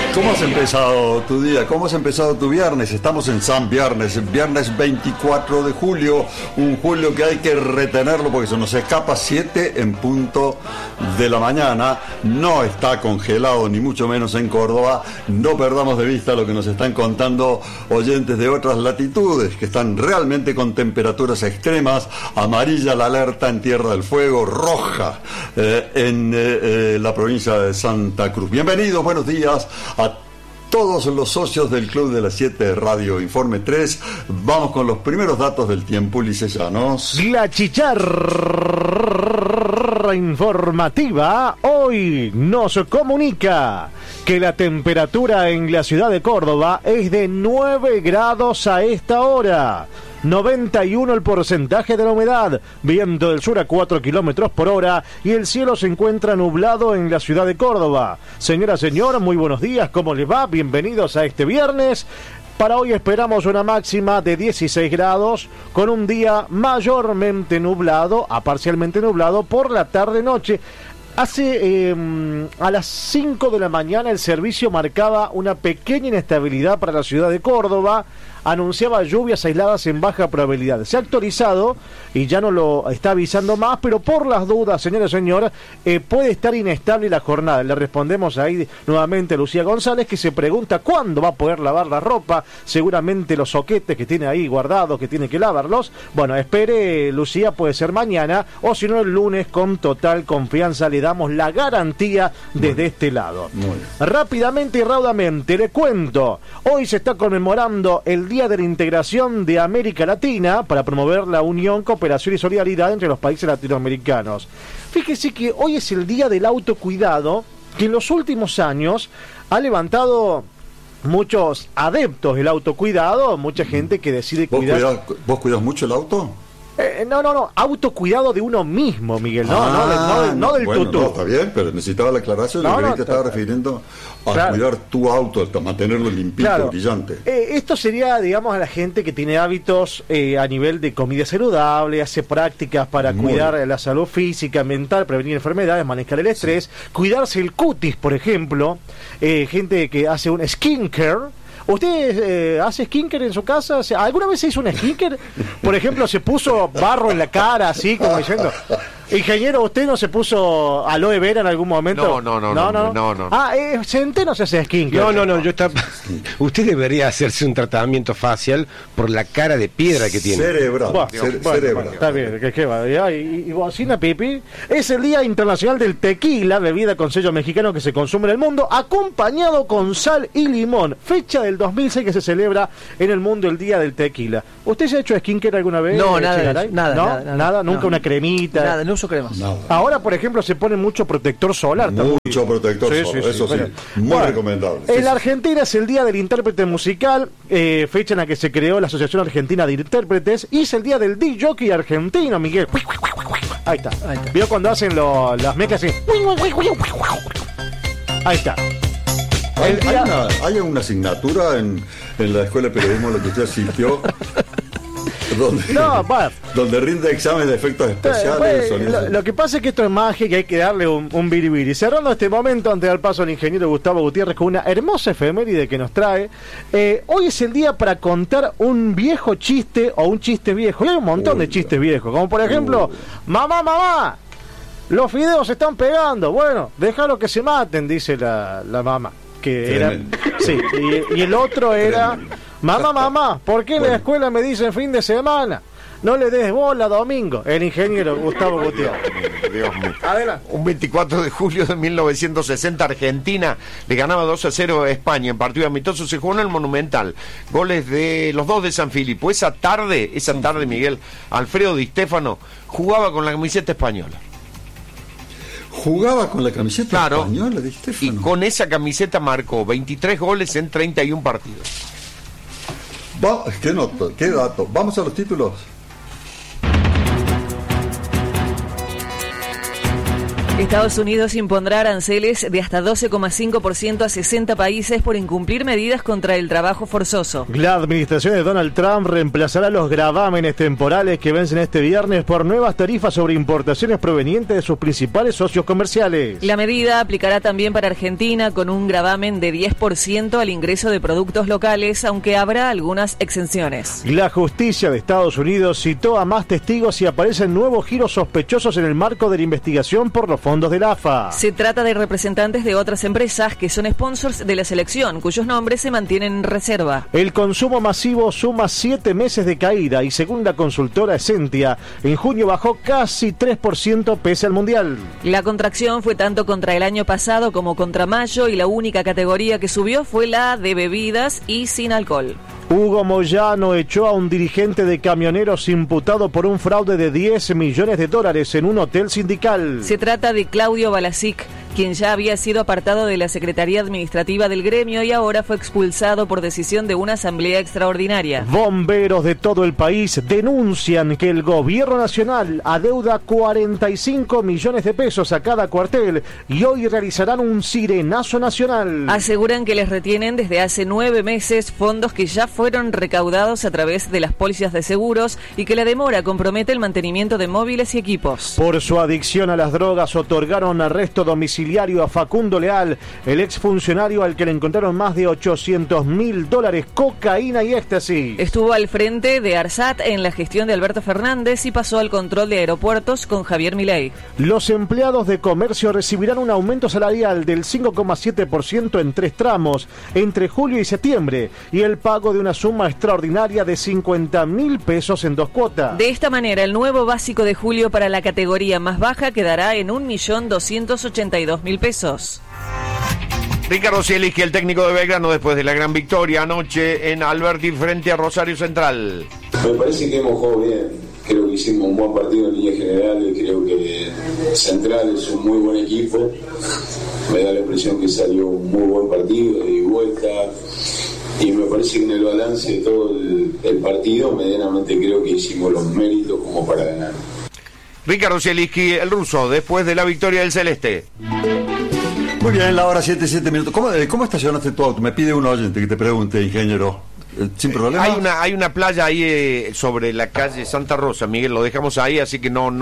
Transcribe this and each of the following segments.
¿Cómo has empezado tu día? ¿Cómo has empezado tu viernes? Estamos en San Viernes, viernes 24 de julio, un julio que hay que retenerlo porque se nos escapa 7 en punto de la mañana. No está congelado, ni mucho menos en Córdoba. No perdamos de vista lo que nos están contando oyentes de otras latitudes, que están realmente con temperaturas extremas. Amarilla la alerta en Tierra del Fuego, roja en la provincia de Santa Cruz. Bienvenidos, buenos días a todos los socios del Club de las 7 Radio Informe 3. Vamos con los primeros datos del tiempo, Ulises Llanos. La chicharra informativa hoy nos comunica que la temperatura en la ciudad de Córdoba es de 9 grados a esta hora. 91 el porcentaje de la humedad, viento del sur a 4 kilómetros por hora y el cielo se encuentra nublado en la ciudad de Córdoba. Señora, señor, muy buenos días, ¿cómo les va? Bienvenidos a este viernes. Para hoy esperamos una máxima de 16 grados con un día mayormente nublado a parcialmente nublado por la tarde-noche. Hace a las 5 de la mañana el servicio marcaba una pequeña inestabilidad para la ciudad de Córdoba, anunciaba lluvias aisladas en baja probabilidad. Se ha actualizado y ya no lo está avisando más, pero por las dudas, señora y señor, puede estar inestable la jornada. Le respondemos ahí nuevamente a Lucía González, que se pregunta cuándo va a poder lavar la ropa, seguramente los soquetes que tiene ahí guardados, que tiene que lavarlos. Bueno, espere, Lucía, puede ser mañana, o si no el lunes, con total confianza le damos la garantía desde este lado. Rápidamente y raudamente le cuento, hoy se está conmemorando el Día de la Integración de América Latina para promover la unión, cooperación y solidaridad entre los países latinoamericanos. Fíjese que hoy es el Día del Autocuidado, que en los últimos años ha levantado muchos adeptos del autocuidado, mucha gente que decide cuidar. ¿Vos cuidás mucho el auto? No, autocuidado de uno mismo, Miguel, no del bueno, tutú. No, está bien, pero necesitaba la aclaración, te estaba refiriendo a cuidar tu auto, a mantenerlo limpito, brillante. Esto sería, digamos, a la gente que tiene hábitos a nivel de comida saludable, hace prácticas para cuidar la salud física, mental, prevenir enfermedades, manejar el estrés, cuidarse el cutis, por ejemplo, gente que hace un skincare. ¿Usted hace skincare en su casa? ¿Alguna vez se hizo un skincare? Por ejemplo, se puso barro en la cara, así como diciendo... Ingeniero, ¿usted no se puso aloe vera en algún momento? No. Centeno se hace skincare. No, usted debería hacerse un tratamiento facial por la cara de piedra que tiene. Cerebral. Bueno, está bien, ¿qué va? ¿Y bocina pipi? Es el Día Internacional del Tequila, bebida con sello mexicano que se consume en el mundo, acompañado con sal y limón. Fecha del 2006 que se celebra en el mundo el Día del Tequila. ¿Usted se ha hecho skincare alguna vez? No, nada. Nunca una cremita. Nada, no uso cremas. Nada. Ahora, por ejemplo, se pone mucho protector solar. Mucho protector solar, eso sí. Muy recomendable. En la Argentina es el Día del Intérprete Musical, fecha en la que se creó la Asociación Argentina de Intérpretes, y es el Día del DJ argentino, Miguel. Ahí está. ¿Vio cuando hacen las mezclas así? Ahí está. ¿Hay una asignatura en la Escuela de Periodismo a la que usted asistió? Donde rinde exámenes de efectos especiales. Lo que pasa es que esto es magia y hay que darle un biribiri. Cerrando este momento, antes de dar paso al ingeniero Gustavo Gutiérrez con una hermosa efeméride que nos trae. Hoy es el día para contar un viejo chiste o un chiste viejo. Y hay un montón de chistes viejos, como por ejemplo, mamá, los fideos se están pegando. Bueno, déjalo que se maten, dice la mamá. Que era, sí, y el otro era, mamá, ¿por qué en la escuela me dicen fin de semana? No le des bola domingo. El ingeniero Gustavo Gutiérrez. Dios mío. Adelante. Un 24 de julio de 1960, Argentina le ganaba 2-0 a España en partido amistoso. Se jugó en el Monumental. Goles de los dos de San Filipo. Esa tarde, Miguel, Alfredo Di Stéfano jugaba con la camiseta española. Jugaba con la camiseta española de Stéfano. Y con esa camiseta marcó 23 goles en 31 partidos. ¿Qué dato? Vamos a los títulos. Estados Unidos impondrá aranceles de hasta 12,5% a 60 países por incumplir medidas contra el trabajo forzoso. La administración de Donald Trump reemplazará los gravámenes temporales que vencen este viernes por nuevas tarifas sobre importaciones provenientes de sus principales socios comerciales. La medida aplicará también para Argentina con un gravamen de 10% al ingreso de productos locales, aunque habrá algunas exenciones. La justicia de Estados Unidos citó a más testigos y aparecen nuevos giros sospechosos en el marco de la investigación por los fondos del AFA. Se trata de representantes de otras empresas que son sponsors de la selección, cuyos nombres se mantienen en reserva. El consumo masivo suma 7 meses de caída y según la consultora Essentia, en junio bajó casi 3% pese al Mundial. La contracción fue tanto contra el año pasado como contra mayo y la única categoría que subió fue la de bebidas y sin alcohol. Hugo Moyano echó a un dirigente de camioneros imputado por un fraude de $10 millones en un hotel sindical. Se trata de Claudio Balasic, quien ya había sido apartado de la Secretaría Administrativa del gremio y ahora fue expulsado por decisión de una asamblea extraordinaria. Bomberos de todo el país denuncian que el gobierno nacional adeuda 45 millones de pesos a cada cuartel y hoy realizarán un sirenazo nacional. Aseguran que les retienen desde hace 9 meses fondos que ya fueron recaudados a través de las pólizas de seguros y que la demora compromete el mantenimiento de móviles y equipos. Por su adicción a las drogas otorgaron arresto domiciliario a Facundo Leal, el exfuncionario al que le encontraron más de $800.000, cocaína y éxtasis. Estuvo al frente de ARSAT en la gestión de Alberto Fernández y pasó al control de aeropuertos con Javier Milei. Los empleados de comercio recibirán un aumento salarial del 5,7% en 3 tramos entre julio y septiembre y el pago de una suma extraordinaria de 50.000 pesos en 2 cuotas. De esta manera, el nuevo básico de julio para la categoría más baja quedará en 1.282.000 pesos. Ricardo Zielinski, el técnico de Belgrano, después de la gran victoria anoche en Alberti frente a Rosario Central. Me parece que hemos jugado bien. Creo que hicimos un buen partido en línea general. Creo que Central es un muy buen equipo. Me da la impresión que salió un muy buen partido de vuelta. Y me parece que en el balance de todo el partido, medianamente creo que hicimos los méritos como para ganar. Ricardo Zielinski, el ruso, después de la victoria del Celeste. Muy bien, la hora 7 minutos. ¿Cómo estacionaste tu auto? Me pide un oyente que te pregunte, ingeniero. Sin problema. Hay una playa ahí sobre la calle Santa Rosa, Miguel, lo dejamos ahí, así que no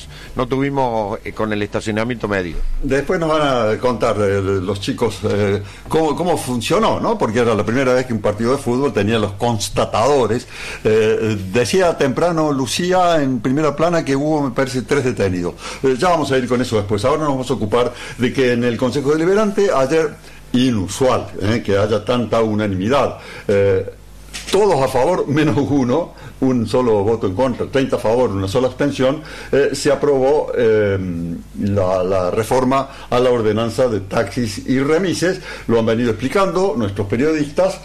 tuvimos con el estacionamiento medio. Después nos van a contar los chicos cómo funcionó, ¿no? Porque era la primera vez que un partido de fútbol tenía los constatadores. Decía temprano Lucía en primera plana que hubo, me parece, 3 detenidos. Ya vamos a ir con eso después. Ahora nos vamos a ocupar de que en el Consejo Deliberante ayer, inusual que haya tanta unanimidad, todos a favor menos uno, un solo voto en contra, 30 a favor, una sola abstención, se aprobó la reforma a la ordenanza de taxis y remises. Lo han venido explicando nuestros periodistas.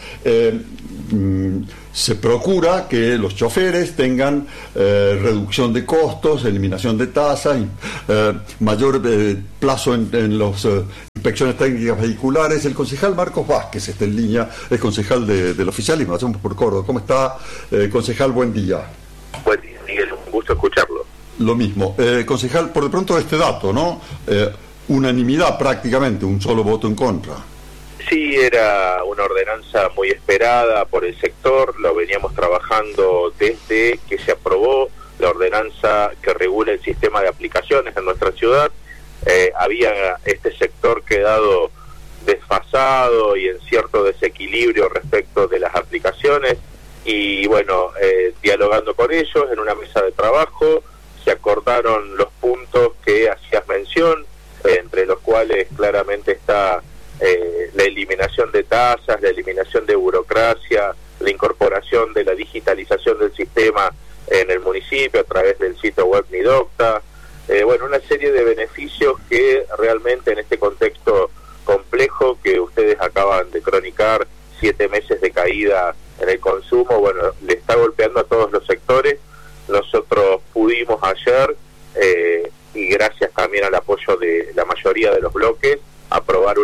Se procura que los choferes tengan reducción de costos, eliminación de tasas, mayor plazo en las inspecciones técnicas vehiculares. El concejal Marcos Vázquez está en línea, es concejal del oficialismo, hacemos por Córdoba. ¿Cómo está, concejal? Buen día. Buen día, Miguel, un gusto escucharlo. Lo mismo. Concejal, por de pronto este dato, ¿no? Unanimidad prácticamente, un solo voto en contra. Sí, era una ordenanza muy esperada por el sector, lo veníamos trabajando desde que se aprobó la ordenanza que regula el sistema de aplicaciones en nuestra ciudad. Había este sector quedado desfasado y en cierto desequilibrio respecto de las aplicaciones y bueno, dialogando con ellos en una mesa de trabajo se acordaron los puntos que hacías mención, entre los cuales claramente está la eliminación de tasas, la eliminación de burocracia, la incorporación de la digitalización del sistema en el municipio a través del sitio web Midocta, bueno, una serie de beneficios que realmente en este contexto complejo que ustedes acaban de cronicar, 7 meses de caída en el consumo, bueno, le está golpeando a todos los sectores. Nosotros pudimos ayer, y gracias también al apoyo de la mayoría de los bloques, aprobar una ordenanza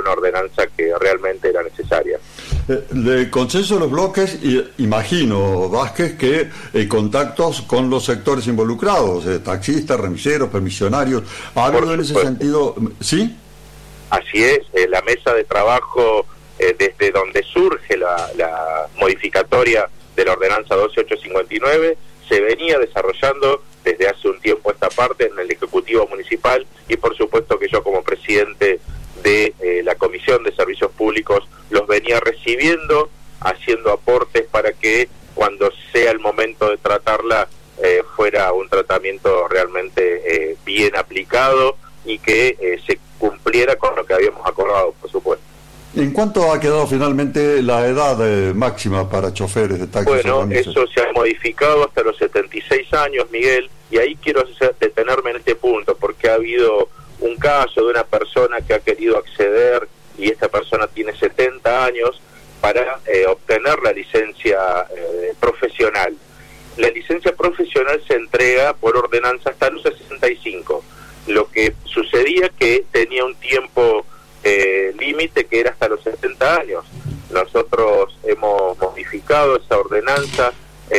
ordenanza que realmente era necesaria. De consenso de los bloques, imagino, Vázquez, que contactos con los sectores involucrados, taxistas, remiseros, permisionarios, ¿ha habido en ese sentido? ¿Sí? Así es, la mesa de trabajo desde donde surge la modificatoria de la ordenanza 12859 se venía desarrollando desde hace un tiempo esta parte en el Ejecutivo Municipal, y por supuesto que yo como presidente de la Comisión de Servicios Públicos los venía recibiendo, haciendo aportes para que cuando sea el momento de tratarla fuera un tratamiento realmente bien aplicado y que se cumpliera con lo que habíamos acordado, por supuesto. ¿En cuánto ha quedado finalmente la edad máxima para choferes de taxis? Bueno, eso se ha modificado hasta los 76 años, Miguel, y ahí quiero detenerme en este punto, porque ha habido un caso de una persona que ha querido acceder, y esta persona tiene 70 años, para obtener la licencia profesional. La licencia profesional se entrega por ordenanza hasta los 65. Lo que sucedía que tenía un tiempo límite que era hasta los 70 años. Nosotros hemos modificado esa ordenanza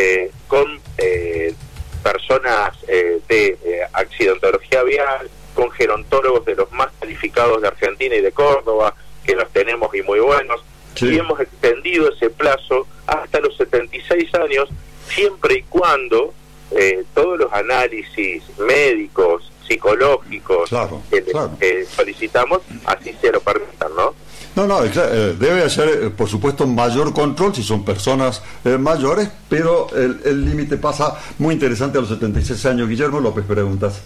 con personas de accidentología vial, con gerontólogos de los más calificados de Argentina y de Córdoba, que los tenemos y muy buenos, sí. Y hemos extendido ese plazo hasta los 76 años, siempre y cuando todos los análisis médicos, psicológicos que solicitamos, así se lo permitan, ¿no? No, debe hacer, por supuesto, mayor control si son personas mayores, pero el límite pasa muy interesante a los 76 años. Guillermo López, preguntas.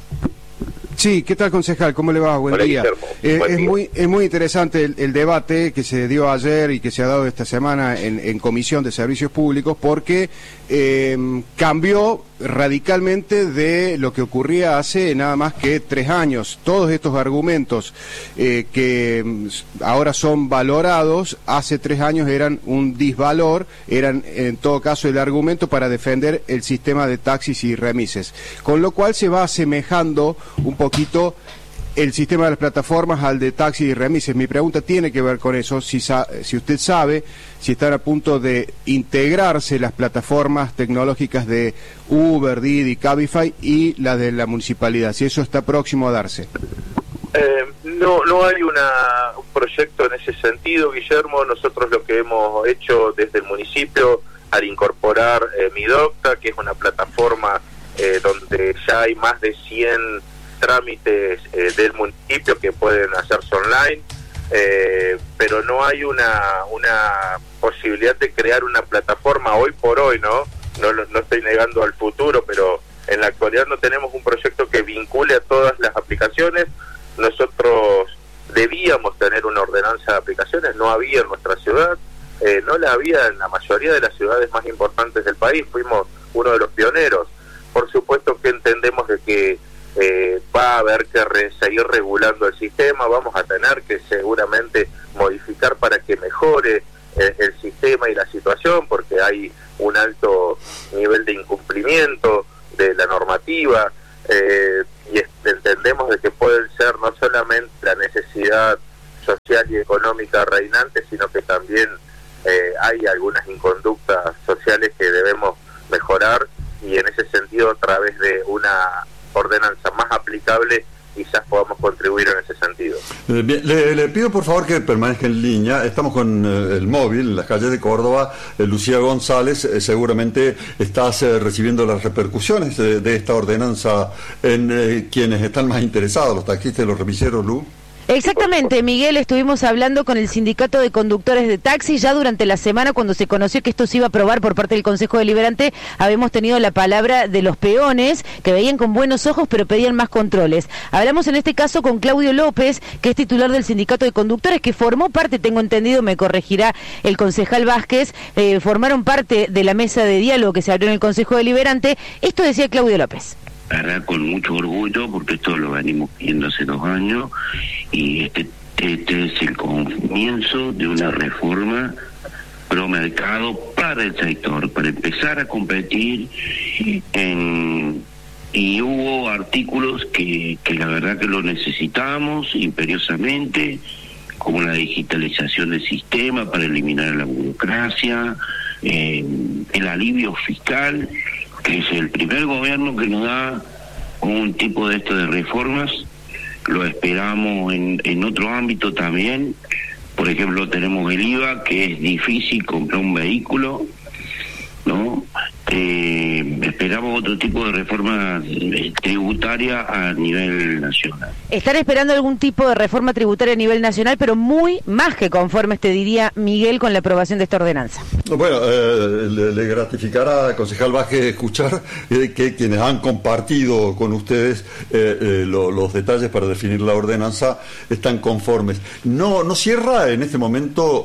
Sí, ¿qué tal, concejal? ¿Cómo le va? Buen Hola, día. Guillermo. Es muy interesante el debate que se dio ayer y que se ha dado esta semana en Comisión de Servicios Públicos, porque cambió radicalmente de lo que ocurría hace nada más que 3 años. Todos estos argumentos que ahora son valorados, hace 3 años eran un disvalor, eran en todo caso el argumento para defender el sistema de taxis y remises. Con lo cual se va asemejando un poquito el sistema de las plataformas al de taxis y remises. Mi pregunta tiene que ver con eso, si usted sabe si están a punto de integrarse las plataformas tecnológicas de Uber, Didi, Cabify y las de la municipalidad, si eso está próximo a darse. No hay un proyecto en ese sentido, Guillermo. Nosotros lo que hemos hecho desde el municipio al incorporar Mi Docta, que es una plataforma donde ya hay más de 100 trámites del municipio que pueden hacerse online, pero no hay una posibilidad de crear una plataforma hoy por hoy, no estoy negando al futuro, pero en la actualidad no tenemos un proyecto que vincule a todas las aplicaciones. Nosotros debíamos tener una ordenanza de aplicaciones, no había en nuestra ciudad, no la había en la mayoría de las ciudades más importantes del país, fuimos uno de los pioneros. Por supuesto que entendemos de que va a haber que seguir regulando el sistema, vamos a tener que seguramente modificar para que mejore el sistema y la situación, porque hay un alto nivel de incumplimiento de la normativa, y entendemos de que pueden ser no solamente la necesidad social y económica reinante, sino que también hay algunas inconductas sociales que debemos mejorar, y en ese sentido, a través de una ordenanza más aplicable, quizás podamos contribuir en ese sentido. Bien, le pido por favor que permanezca en línea. Estamos con el móvil en las calles de Córdoba. Lucía González, seguramente estás recibiendo las repercusiones de esta ordenanza en quienes están más interesados, los taxistas y los remiseros, Lu. Exactamente, Miguel, estuvimos hablando con el sindicato de conductores de taxi ya durante la semana cuando se conoció que esto se iba a aprobar por parte del Consejo Deliberante. Habíamos tenido la palabra de los peones que veían con buenos ojos pero pedían más controles. Hablamos en este caso con Claudio López, que es titular del sindicato de conductores, que formó parte, tengo entendido, me corregirá el concejal Vázquez, formaron parte de la mesa de diálogo que se abrió en el Consejo Deliberante. Esto decía Claudio López. La verdad, con mucho orgullo, porque esto lo venimos viendo hace 2 años, y este es el comienzo de una reforma pro mercado para el sector, para empezar a competir y hubo artículos que la verdad que lo necesitamos imperiosamente, como la digitalización del sistema para eliminar la burocracia, el alivio fiscal, que es el primer gobierno que nos da un tipo de esto de reformas. Lo esperamos en otro ámbito también. Por ejemplo, tenemos el IVA, que es difícil comprar un vehículo, ¿no? Esperamos otro tipo de reforma tributaria a nivel nacional. Están esperando algún tipo de reforma tributaria a nivel nacional, pero muy más que conformes, te diría Miguel, con la aprobación de esta ordenanza. Bueno, le gratificará, concejal Vázquez, escuchar que quienes han compartido con ustedes los detalles para definir la ordenanza están conformes. No cierra en este momento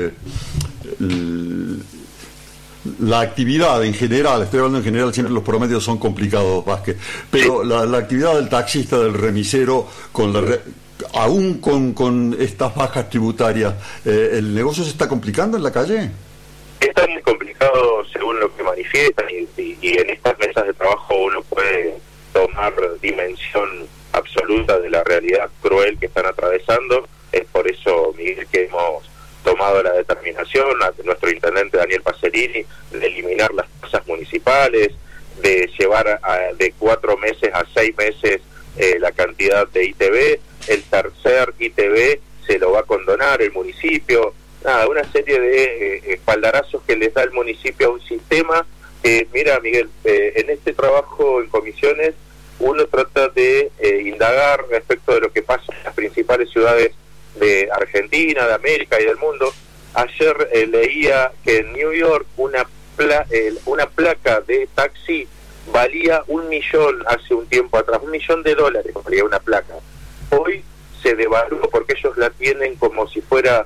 la actividad en general, estoy hablando en general, siempre los promedios son complicados, Vázquez, pero la actividad del taxista, del remisero, aún con estas bajas tributarias, ¿el negocio se está complicando en la calle? Está muy complicado según lo que manifiestan y en estas mesas de trabajo uno puede tomar dimensión absoluta de la realidad cruel que están atravesando. Es por eso, Miguel, que hemos tomado la determinación, nuestro intendente Daniel Pacerini, de eliminar las tasas municipales, de llevar de 4 meses a 6 meses la cantidad de ITV. El tercer ITV se lo va a condonar el municipio. Una serie de espaldarazos que les da el municipio a un sistema que, mira, Miguel, en este trabajo en comisiones uno trata de indagar respecto de lo que pasa en las principales ciudades de Argentina, de América y del mundo. Ayer leía que en New York una placa de taxi valía $1 millón hace un tiempo atrás, $1 millón valía una placa. Hoy se devaluó porque ellos la tienen como si fuera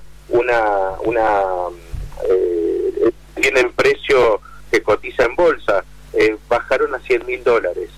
tienen precio que cotiza en bolsa. Bajaron a $100.000.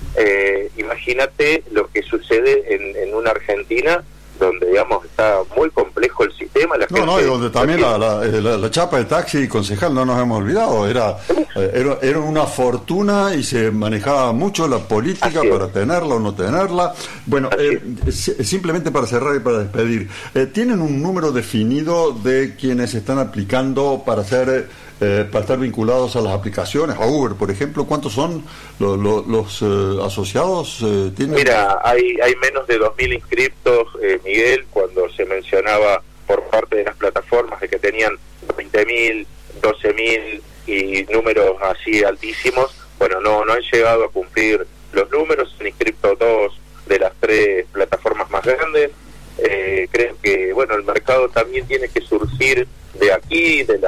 Imagínate lo que sucede en una Argentina donde, digamos, está muy complejo el sistema. Y donde también la chapa de taxi, concejal, no nos hemos olvidado, era una fortuna y se manejaba mucho la política para tenerla o no tenerla. Bueno, simplemente para cerrar y para despedir, ¿tienen un número definido de quienes están aplicando para estar vinculados a las aplicaciones, a Uber, por ejemplo? ¿Cuántos son los asociados? Mira, hay menos de 2.000 inscriptos, Miguel, cuando se mencionaba por parte de las plataformas de que tenían 20.000, 12.000 y números así altísimos. Bueno, no han llegado a cumplir los números, se han inscrito 2 de las 3 plataformas más grandes. Creo que, bueno, el mercado también tiene que surgir de aquí, del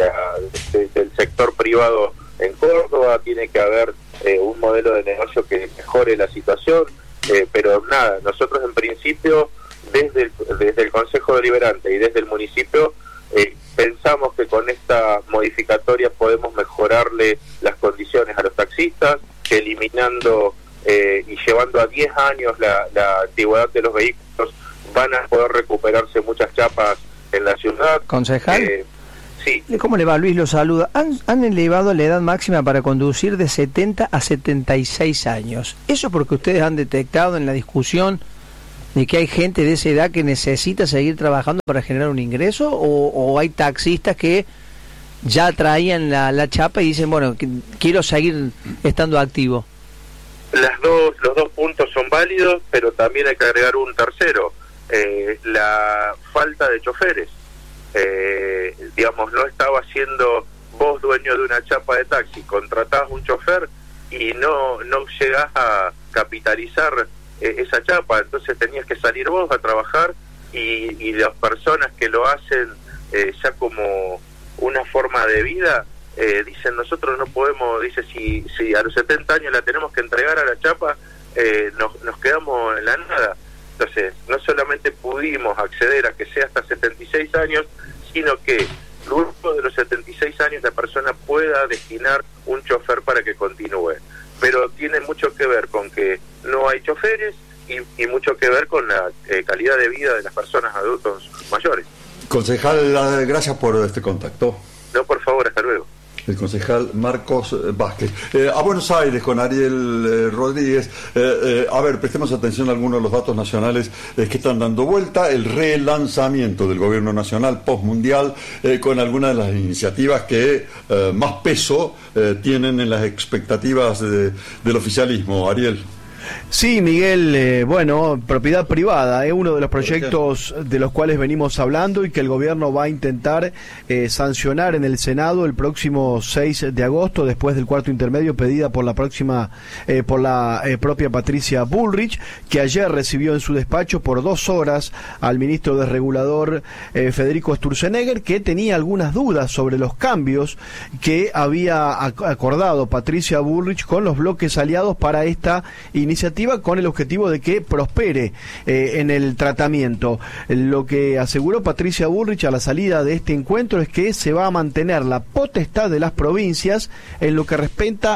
sector privado en Córdoba. Tiene que haber un modelo de negocio que mejore la situación, pero nada, nosotros en principio desde el Consejo Deliberante y desde el municipio pensamos que con esta modificatoria podemos mejorarle las condiciones a los taxistas, eliminando y llevando a 10 años la antigüedad de los vehículos. Van a poder recuperarse muchas chapas en la ciudad. Concejal, sí. ¿Cómo le va? Luis lo saluda. Han elevado la edad máxima para conducir de 70 a 76 años. ¿Eso porque ustedes han detectado en la discusión de que hay gente de esa edad que necesita seguir trabajando para generar un ingreso? ¿O hay taxistas que ya traían la chapa y dicen, bueno, quiero seguir estando activo? Los dos puntos son válidos, pero también hay que agregar un tercero. La falta de choferes. Digamos, no estaba siendo vos dueño de una chapa de taxi, contratás un chofer y no llegás a capitalizar esa chapa, entonces tenías que salir vos a trabajar y las personas que lo hacen ya como una forma de vida, dicen, nosotros no podemos, dice, si a los 70 años la tenemos que entregar a la chapa, nos quedamos en la nada. Entonces, no solamente pudimos acceder a que sea hasta 76 años, sino que luego de los 76 años la persona pueda destinar un chofer para que continúe. Pero tiene mucho que ver con que no hay choferes y mucho que ver con la calidad de vida de las personas adultos mayores. Concejal, gracias por este contacto. No, por favor, hasta luego. El concejal Marcos Vázquez. A Buenos Aires con Ariel Rodríguez. A ver, prestemos atención a algunos de los datos nacionales que están dando vuelta. El relanzamiento del gobierno nacional postmundial con algunas de las iniciativas que más peso tienen en las expectativas del oficialismo. Ariel. Sí, Miguel, bueno, propiedad privada es uno de los proyectos de los cuales venimos hablando y que el gobierno va a intentar sancionar en el Senado el próximo 6 de agosto, después del cuarto intermedio pedida por la propia Patricia Bullrich, que ayer recibió en su despacho por 2 horas al ministro desregulador Federico Sturzenegger, que tenía algunas dudas sobre los cambios que había acordado Patricia Bullrich con los bloques aliados para esta iniciativa, con el objetivo de que prospere en el tratamiento. Lo que aseguró Patricia Bullrich a la salida de este encuentro es que se va a mantener la potestad de las provincias en lo que respecta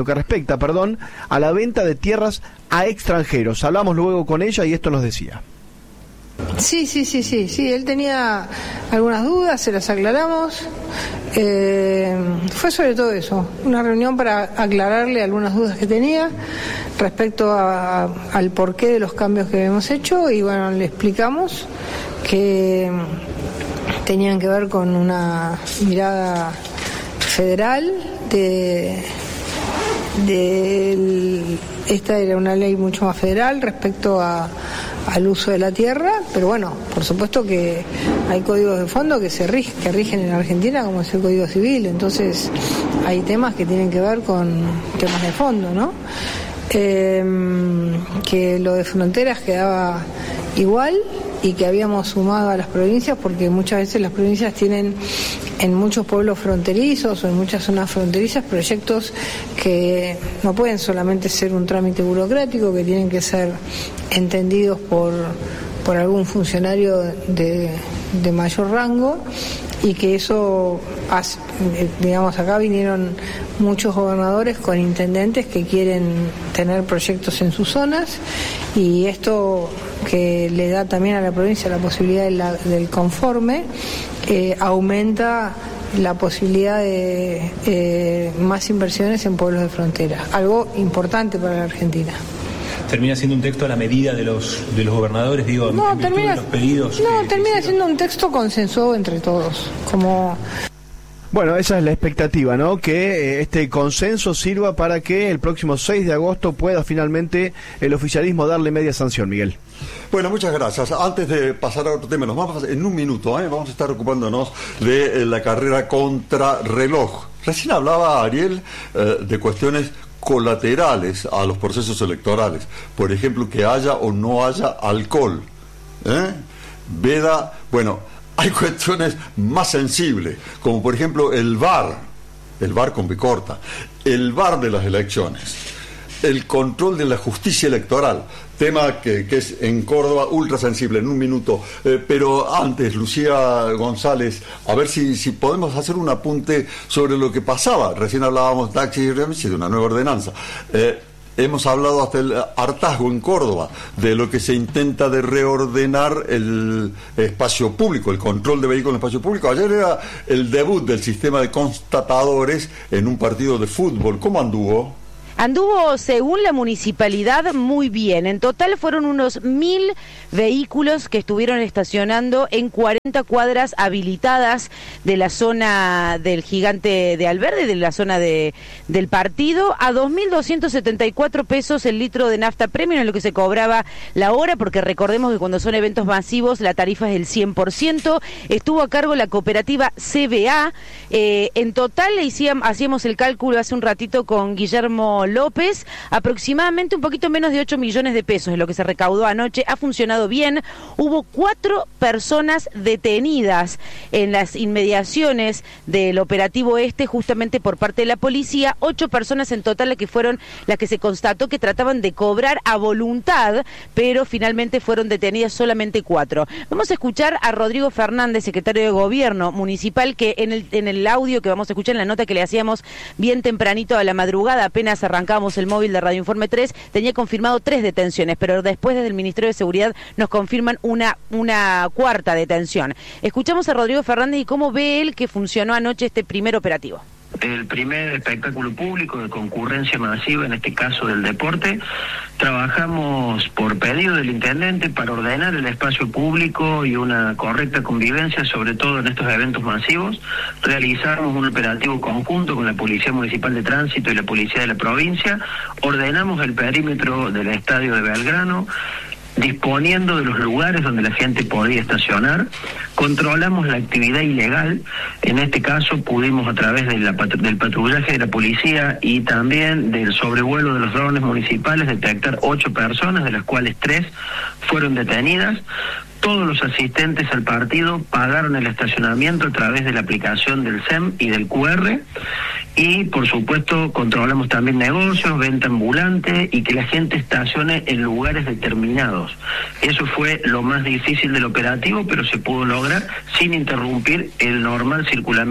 a la venta de tierras a extranjeros. Hablamos luego con ella y esto nos decía. Sí, él tenía algunas dudas, se las aclaramos. Fue sobre todo eso, una reunión para aclararle algunas dudas que tenía respecto al porqué de los cambios que hemos hecho, y bueno, le explicamos que tenían que ver con una mirada federal esta era una ley mucho más federal respecto al uso de la tierra, pero bueno, por supuesto que hay códigos de fondo que rigen en Argentina, como es el Código Civil, entonces hay temas que tienen que ver con temas de fondo, ¿no? Que lo de fronteras quedaba igual y que habíamos sumado a las provincias, porque muchas veces las provincias tienen en muchos pueblos fronterizos o en muchas zonas fronterizas proyectos que no pueden solamente ser un trámite burocrático, que tienen que ser entendidos por algún funcionario de mayor rango, y que eso, digamos, acá vinieron muchos gobernadores con intendentes que quieren tener proyectos en sus zonas, y esto que le da también a la provincia la posibilidad del conforme, aumenta la posibilidad de más inversiones en pueblos de frontera, algo importante para la Argentina. ¿Termina siendo un texto a la medida de los gobernadores, digo, no, en virtud de los pedidos? No, termina siendo un texto consensuado entre todos, como... Bueno, esa es la expectativa, ¿no? Que este consenso sirva para que el próximo 6 de agosto pueda finalmente el oficialismo darle media sanción, Miguel. Bueno, muchas gracias. Antes de pasar a otro tema, nos vamos en un minuto, vamos a estar ocupándonos de la carrera contra reloj. Recién hablaba Ariel de cuestiones colaterales a los procesos electorales, por ejemplo, que haya o no haya alcohol, veda, bueno, hay cuestiones más sensibles, como por ejemplo el VAR con B corta, el VAR de las elecciones, el control de la justicia electoral, tema que es en Córdoba ultra sensible. En un minuto, pero antes, Lucía González, a ver si podemos hacer un apunte sobre lo que pasaba. Recién hablábamos de una nueva ordenanza. Hemos hablado hasta el hartazgo en Córdoba de lo que se intenta de reordenar el espacio público, el control de vehículos en el espacio público. Ayer era el debut del sistema de constatadores en un partido de fútbol. ¿Cómo anduvo? Anduvo, según la municipalidad, muy bien. En total fueron unos 1.000 vehículos que estuvieron estacionando en 40 cuadras habilitadas de la zona del Gigante de Alberdi, de la zona del partido, a 2.274 pesos el litro de nafta premium, en lo que se cobraba la hora, porque recordemos que cuando son eventos masivos la tarifa es del 100%. Estuvo a cargo la cooperativa CBA. En total hacíamos el cálculo hace un ratito con Guillermo López, aproximadamente un poquito menos de 8 millones de pesos es lo que se recaudó anoche. Ha funcionado bien. Hubo 4 personas detenidas en las inmediaciones del operativo justamente por parte de la policía. 8 personas en total las que se constató que trataban de cobrar a voluntad, pero finalmente fueron detenidas solamente 4. Vamos a escuchar a Rodrigo Fernández, secretario de Gobierno Municipal, que en el audio que vamos a escuchar, en la nota que le hacíamos bien tempranito a la madrugada, apenas arrancamos el móvil de Radio Informe 3, tenía confirmado 3 detenciones, pero después desde el Ministerio de Seguridad nos confirman una cuarta detención. Escuchamos a Rodrigo Fernández y cómo ve él que funcionó anoche este primer operativo. el primer espectáculo público de concurrencia masiva, en este caso del deporte. Trabajamos por pedido del intendente para ordenar el espacio público y una correcta convivencia, sobre todo en estos eventos masivos. Realizamos un operativo conjunto con la Policía Municipal de Tránsito y la Policía de la provincia. Ordenamos el perímetro del estadio de Belgrano, disponiendo de los lugares donde la gente podía estacionar. Controlamos la actividad ilegal. En este caso pudimos, a través de del patrullaje de la policía y también del sobrevuelo de los drones municipales, detectar 8 personas, de las cuales 3 fueron detenidas. Todos los asistentes al partido pagaron el estacionamiento a través de la aplicación del SEM y del QR. Y, por supuesto, controlamos también negocios, venta ambulante y que la gente estacione en lugares determinados. Eso fue lo más difícil del operativo, pero se pudo lograr sin interrumpir el normal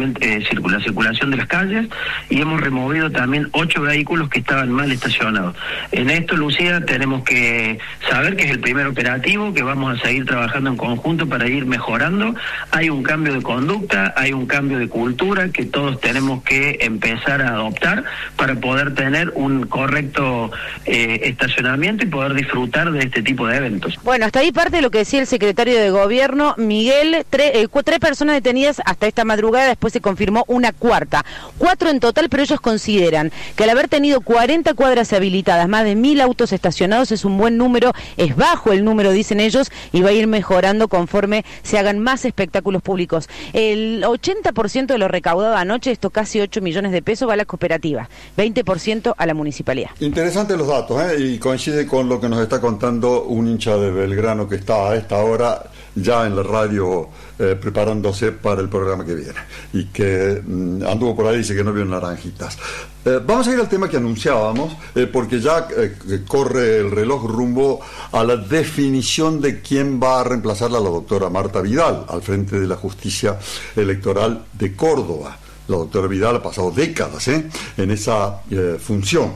la circulación de las calles, y hemos removido también 8 vehículos que estaban mal estacionados. En esto, Lucía, tenemos que saber que es el primer operativo, que vamos a seguir trabajando en conjunto para ir mejorando. Hay un cambio de conducta, hay un cambio de cultura que todos tenemos que empezar a adoptar para poder tener un correcto estacionamiento y poder disfrutar de este tipo de eventos. Bueno, hasta ahí parte de lo que decía el secretario de Gobierno, Miguel. 3 personas detenidas hasta esta madrugada, después se confirmó una cuarta. 4 en total, pero ellos consideran que al haber tenido 40 cuadras habilitadas, más de 1000 autos estacionados, es un buen número, es bajo el número, dicen ellos, y va a ir mejorando conforme se hagan más espectáculos públicos. El 80% de lo recaudado anoche, esto casi 8 millones de pesos, va a la cooperativa, 20% a la municipalidad. Interesantes los datos, y coincide con lo que nos está contando un hincha de Belgrano que está a esta hora ya en la radio preparándose para el programa que viene y que anduvo por ahí, dice que no vio naranjitas. Vamos a ir al tema que anunciábamos, porque ya corre el reloj rumbo a la definición de quién va a reemplazarla a la doctora Marta Vidal al frente de la Justicia Electoral de Córdoba. La doctora Vidal ha pasado décadas en esa función.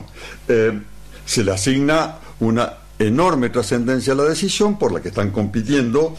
Se le asigna una enorme trascendencia a la decisión por la que están compitiendo.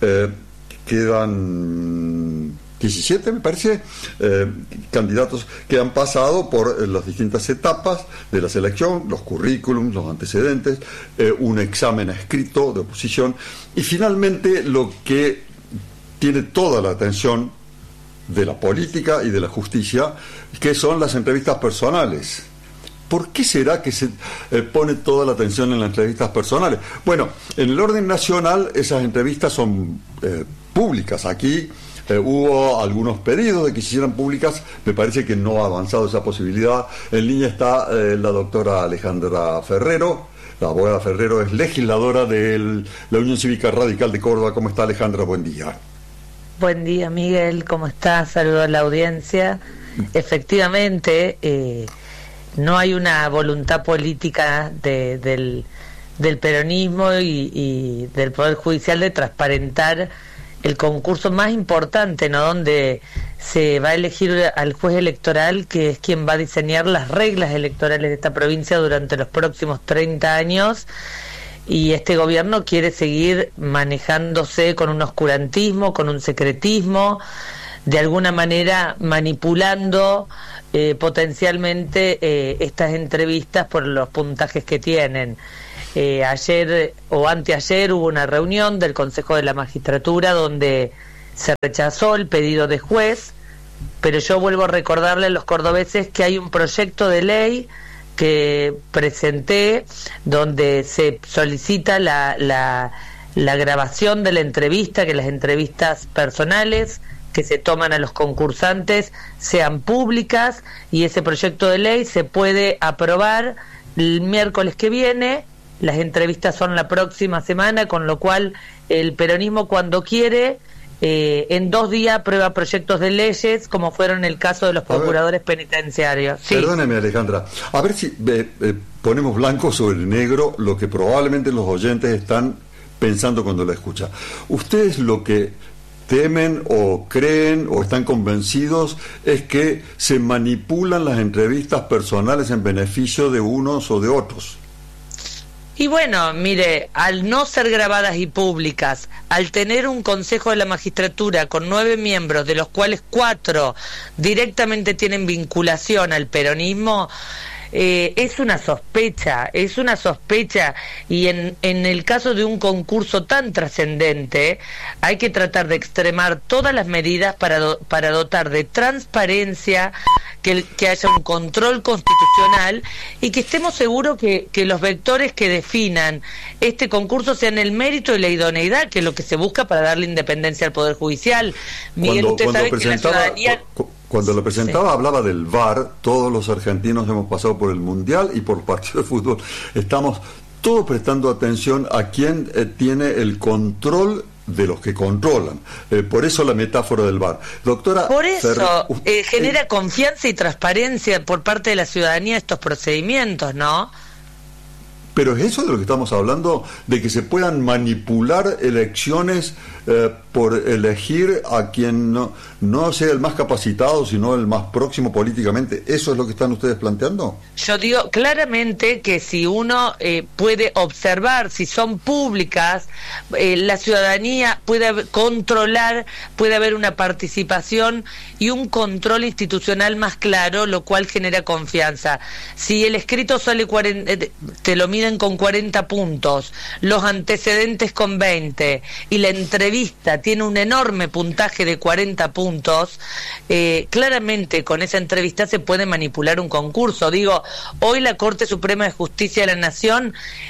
Quedan 17, me parece, candidatos que han pasado por las distintas etapas de la selección, los currículums, los antecedentes, un examen escrito de oposición y finalmente lo que tiene toda la atención de la política y de la justicia, que son las entrevistas personales. ¿Por qué será que se pone toda la atención en las entrevistas personales? Bueno, en el orden nacional esas entrevistas son públicas. Aquí hubo algunos pedidos de que se hicieran públicas, me parece que no ha avanzado esa posibilidad. En línea está la doctora Alejandra Ferrero. La abogada Ferrero es legisladora de la Unión Cívica Radical de Córdoba. ¿Cómo está, Alejandra? Buen día. Buen día, Miguel, ¿cómo estás? Saludo a la audiencia. Efectivamente, no hay una voluntad política del peronismo y del Poder Judicial de transparentar el concurso más importante, ¿no? Donde se va a elegir al juez electoral, que es quien va a diseñar las reglas electorales de esta provincia durante los próximos 30 años. Y este gobierno quiere seguir manejándose con un oscurantismo, con un secretismo, de alguna manera manipulando potencialmente estas entrevistas por los puntajes que tienen. Ayer o anteayer hubo una reunión del Consejo de la Magistratura donde se rechazó el pedido de juez, pero yo vuelvo a recordarle a los cordobeses que hay un proyecto de ley que presenté donde se solicita la grabación de la entrevista, que las entrevistas personales que se toman a los concursantes sean públicas, y ese proyecto de ley se puede aprobar el miércoles que viene. Las entrevistas son la próxima semana, con lo cual el peronismo, cuando quiere, en 2 días aprueba proyectos de leyes, como fueron el caso de los procuradores penitenciarios. Sí. Perdóneme, Alejandra, a ver si ponemos blanco sobre negro lo que probablemente los oyentes están pensando cuando la escuchan. Ustedes lo que temen o creen o están convencidos es que se manipulan las entrevistas personales en beneficio de unos o de otros. Y bueno, mire, al no ser grabadas y públicas, al tener un Consejo de la Magistratura con 9 miembros, de los cuales 4 directamente tienen vinculación al peronismo, es una sospecha, y en el caso de un concurso tan trascendente hay que tratar de extremar todas las medidas para dotar de transparencia, que haya un control constitucional y que estemos seguros que los vectores que definan este concurso sean el mérito y la idoneidad, que es lo que se busca para darle independencia al Poder Judicial. Miguel, usted sabe que la ciudadanía... Cuando lo presentaba, hablaba del VAR. Todos los argentinos hemos pasado por el Mundial y por partido de fútbol. Estamos todos prestando atención a quién tiene el control de los que controlan. Por eso la metáfora del VAR. Doctora, por eso genera confianza y transparencia por parte de la ciudadanía estos procedimientos, ¿no? Pero es eso de lo que estamos hablando, de que se puedan manipular elecciones por elegir a quien no sea el más capacitado, sino el más próximo políticamente. ¿Eso es lo que están ustedes planteando? Yo digo claramente que si uno puede observar, si son públicas, la ciudadanía puede controlar, puede haber una participación y un control institucional más claro, lo cual genera confianza. Si el escrito sale te lo miden con 40 puntos, los antecedentes con 20 y la entrevista tiene un enorme puntaje de 40 puntos, claramente con esa entrevista se puede manipular un concurso. Digo, hoy la Corte Suprema de Justicia de la Nación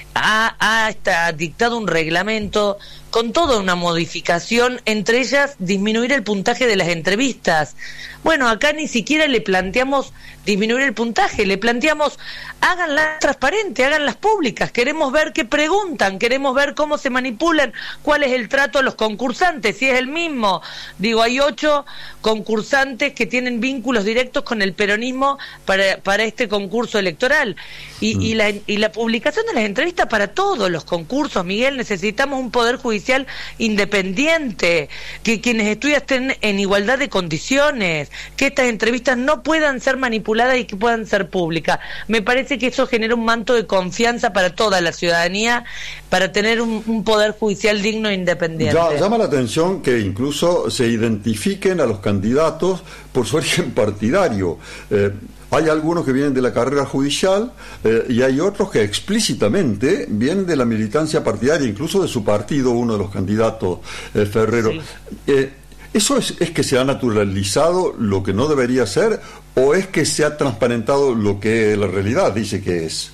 ha dictado un reglamento con toda una modificación, entre ellas disminuir el puntaje de las entrevistas. Bueno, acá ni siquiera le planteamos disminuir el puntaje, le planteamos háganlas transparentes, háganlas públicas, queremos ver qué preguntan, queremos ver cómo se manipulan, cuál es el trato a los concursantes, si es el mismo. Digo, hay 8 concursantes que tienen vínculos directos con el peronismo para este concurso electoral. Y la publicación de las entrevistas para todos los concursos, Miguel, necesitamos un Poder Judicial independiente, que quienes estudian estén en igualdad de condiciones, que estas entrevistas no puedan ser manipuladas y que puedan ser públicas. Me parece que eso genera un manto de confianza para toda la ciudadanía, para tener un Poder Judicial digno e independiente. Llama la atención que incluso se identifiquen a los candidatos por su origen partidario. Hay algunos que vienen de la carrera judicial y hay otros que explícitamente vienen de la militancia partidaria, incluso de su partido, uno de los candidatos, Ferrero. Sí. ¿Eso es que se ha naturalizado lo que no debería ser o es que se ha transparentado lo que la realidad dice que es?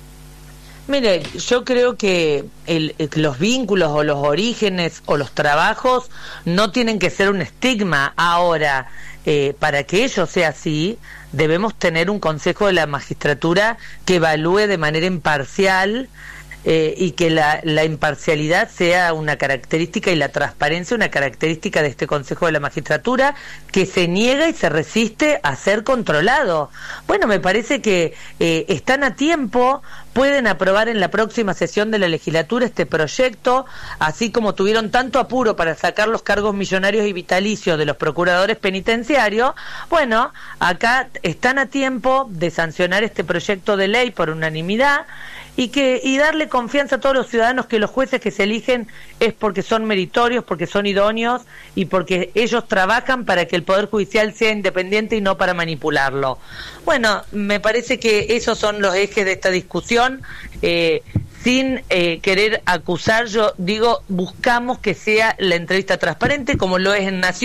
Mire, yo creo que los vínculos o los orígenes o los trabajos no tienen que ser un estigma. Ahora, para que ello sea así, debemos tener un Consejo de la Magistratura que evalúe de manera imparcial y que la imparcialidad sea una característica y la transparencia una característica de este Consejo de la Magistratura, que se niega y se resiste a ser controlado. Bueno, me parece que están a tiempo, pueden aprobar en la próxima sesión de la legislatura este proyecto, así como tuvieron tanto apuro para sacar los cargos millonarios y vitalicios de los procuradores penitenciarios. Bueno, acá están a tiempo de sancionar este proyecto de ley por unanimidad y darle confianza a todos los ciudadanos que los jueces que se eligen es porque son meritorios, porque son idóneos y porque ellos trabajan para que el Poder Judicial sea independiente y no para manipularlo. Bueno, me parece que esos son los ejes de esta discusión. Sin querer acusar, yo digo, buscamos que sea la entrevista transparente, como lo es en Nación.